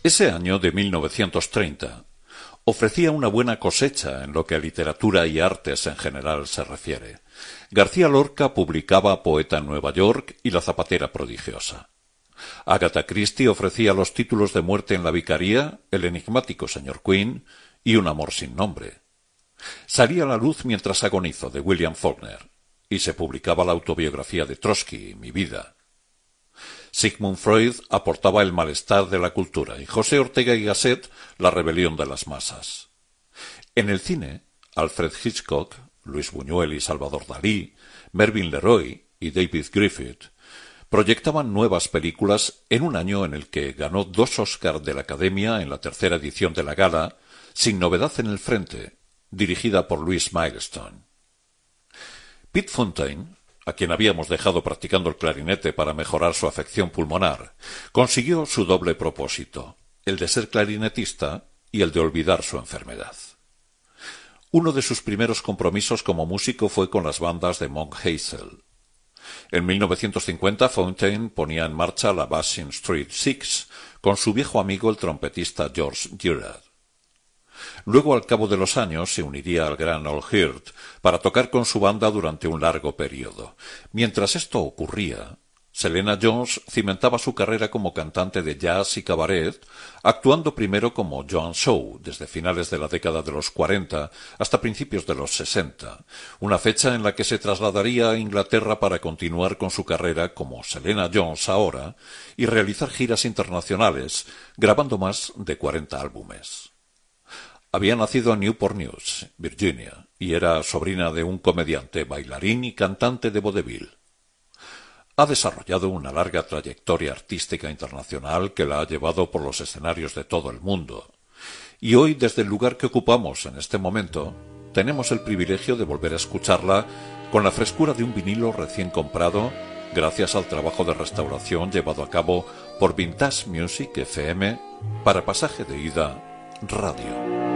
Ese año de 1930 ofrecía una buena cosecha en lo que a literatura y artes en general se refiere. García Lorca publicaba Poeta en Nueva York y La zapatera prodigiosa. Agatha Christie ofrecía los títulos de Muerte en la vicaría, El enigmático señor Queen y Un amor sin nombre. Salía a la luz Mientras agonizo, de William Faulkner, y se publicaba la autobiografía de Trotsky, Mi vida. Sigmund Freud aportaba El malestar de la cultura y José Ortega y Gasset La rebelión de las masas. En el cine, Alfred Hitchcock, Luis Buñuel y Salvador Dalí, Mervyn LeRoy y David Griffith proyectaban nuevas películas en un año en el que ganó 2 Oscars de la Academia en la tercera edición de la gala, Sin novedad en el frente, dirigida por Louis Milestone. Pete Fontaine, a quien habíamos dejado practicando el clarinete para mejorar su afección pulmonar, consiguió su doble propósito, el de ser clarinetista y el de olvidar su enfermedad. Uno de sus primeros compromisos como músico fue con las bandas de Monk Hazel. En 1950 Fontaine ponía en marcha la Basin Street Six con su viejo amigo el trompetista George Girard. Luego, al cabo de los años, se uniría al gran Old Heart para tocar con su banda durante un largo periodo. Mientras esto ocurría, Selena Jones cimentaba su carrera como cantante de jazz y cabaret, actuando primero como Joan Shaw desde finales de la década de los 40 hasta principios de los 60, una fecha en la que se trasladaría a Inglaterra para continuar con su carrera como Selena Jones ahora y realizar giras internacionales, grabando más de 40 álbumes. Había nacido en Newport News, Virginia, y era sobrina de un comediante, bailarín y cantante de vodevil. Ha desarrollado una larga trayectoria artística internacional que la ha llevado por los escenarios de todo el mundo. Y hoy, desde el lugar que ocupamos en este momento, tenemos el privilegio de volver a escucharla con la frescura de un vinilo recién comprado, gracias al trabajo de restauración llevado a cabo por Vintage Music FM para Pasaje de Ida Radio.